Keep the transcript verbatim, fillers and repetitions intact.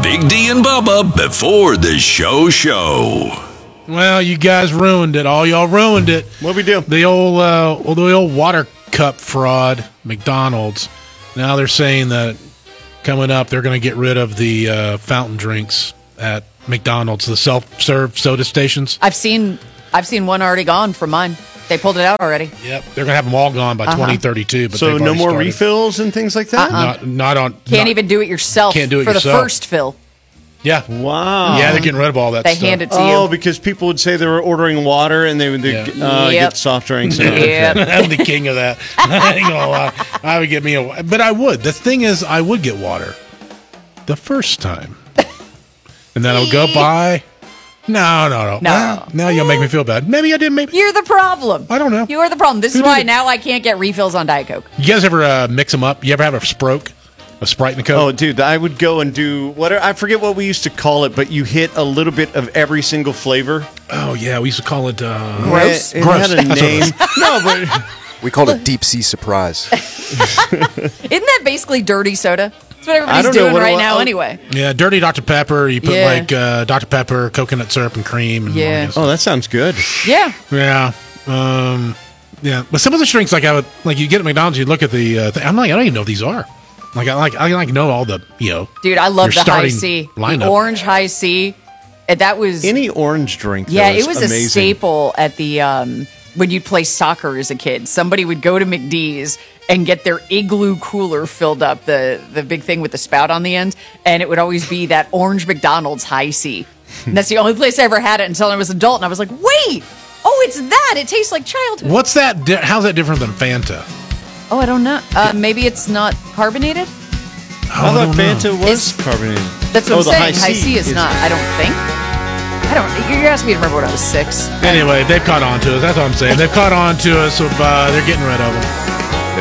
Big D and Bubba before the show show. Well, you guys ruined it. All y'all ruined it. What'd we do? The old, uh, well, the old water cup fraud, McDonald's. Now they're saying that coming up, they're going to get rid of the uh, fountain drinks at McDonald's, the self-serve soda stations. I've seen, I've seen one already gone from mine. They pulled it out already. Yep, they're going to have them all gone by Uh-huh. twenty thirty-two. But So they've no already more started. refills and things like that? Uh-uh. Not, not on. Can't not- even do it yourself. Can't do it for yourself. the first fill. Yeah. Wow. Yeah, they're getting rid of all that They stuff. hand it to Oh, you. because people would say they were ordering water and they would Yeah. uh, Yep. get soft drinks. And Yep. I'm the king of that. I ain't gonna lie. I would get me a, but I would. The thing is, I would get water the first time, and then I would go by. No, no, no. No. Well, now you'll make me feel bad. Maybe I did. Maybe You're the problem. I don't know. You're the problem. This Who is did why it? now I can't get refills on Diet Coke. You guys ever uh, mix them up? You ever have a Sproke, a Sprite and a Coke? Oh, dude, I would go and do what I forget what we used to call it, but you hit a little bit of every single flavor. Oh, yeah, we used to call it uh, Gross. It, it Gross. had a That's what it name. No, but We called it deep sea surprise. Isn't that basically dirty soda? That's what I everybody's don't know doing what right it- now oh. anyway. Yeah, dirty Doctor Pepper. You put Yeah. like uh, Doctor Pepper, coconut syrup, and cream. And all Yeah. that stuff. oh, that sounds good. Yeah. Yeah. Um, yeah. But some of the drinks, like I would, like you get at McDonald's, you look at the. Uh, thing, I'm like, I don't even know what these are. Like I like I like know all the you know. Dude, I love your the high starting C. lineup. The orange high C. And that was Any orange drink, Yeah, though, it is was amazing. a staple at the um when you'd play soccer as a kid. Somebody would go to McDee's and get their igloo cooler filled up, the the big thing with the spout on the end, and it would always be that orange McDonald's high C. And that's the only place I ever had it until I was an adult, and I was like, wait, oh, it's that. It tastes like childhood. What's that? Di- how's that different than Fanta? Oh, I don't know. Uh, maybe it's not carbonated? I Oh, thought don't know. Fanta was It's- carbonated. That's what Oh, I'm the saying. High C is is- not, I don't think. I don't, you're asking me to remember when I was six. Anyway, they've caught on to us. That's what I'm saying. They've caught on to us. So uh, they're getting rid of them.